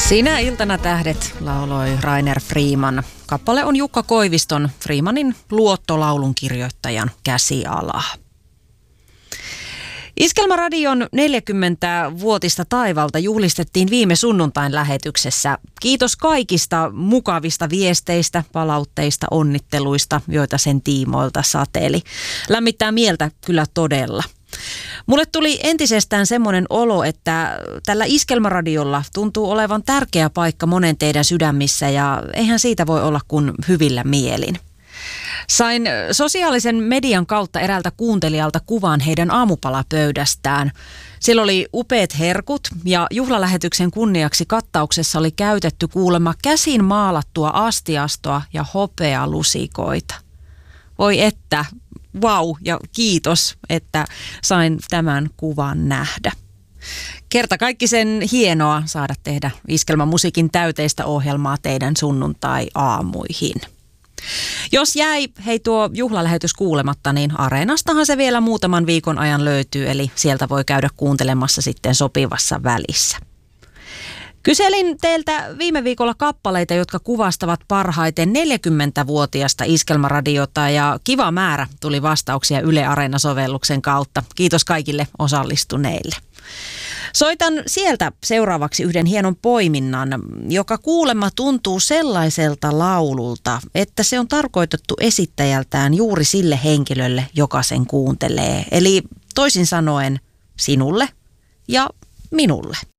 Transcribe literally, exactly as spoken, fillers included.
Sinä iltana tähdet, lauloi Rainer Freeman. Kappale on Jukka Koiviston, Freemanin luottolaulun kirjoittajan käsiala. Iskelmäradion neljäkymmenvuotista taivalta juhlistettiin viime sunnuntain lähetyksessä. Kiitos kaikista mukavista viesteistä, palautteista, onnitteluista, joita sen tiimoilta sateeli. Lämmittää mieltä kyllä todella. Mulle tuli entisestään semmoinen olo, että tällä Iskelmäradiolla tuntuu olevan tärkeä paikka monen teidän sydämissä ja eihän siitä voi olla kuin hyvillä mielin. Sain sosiaalisen median kautta eräältä kuuntelijalta kuvan heidän aamupalapöydästään. Siellä oli upeat herkut ja juhlalähetyksen kunniaksi kattauksessa oli käytetty kuulemma käsin maalattua astiastoa ja hopealusikoita. Voi että, vau ja kiitos, että sain tämän kuvan nähdä. Kertakaikkisen hienoa saada tehdä Iskelmämusiikin täyteistä ohjelmaa teidän sunnuntai-aamuihin. Jos jäi hei tuo juhlalähetys kuulematta, niin Areenastahan se vielä muutaman viikon ajan löytyy, eli sieltä voi käydä kuuntelemassa sitten sopivassa välissä. Kyselin teiltä viime viikolla kappaleita, jotka kuvastavat parhaiten neljäkymmenvuotiasta Iskelmäradiota ja kiva määrä tuli vastauksia Yle Areena-sovelluksen kautta. Kiitos kaikille osallistuneille. Soitan sieltä seuraavaksi yhden hienon poiminnan, joka kuulemma tuntuu sellaiselta laululta, että se on tarkoitettu esittäjältään juuri sille henkilölle, joka sen kuuntelee. Eli toisin sanoen sinulle ja minulle.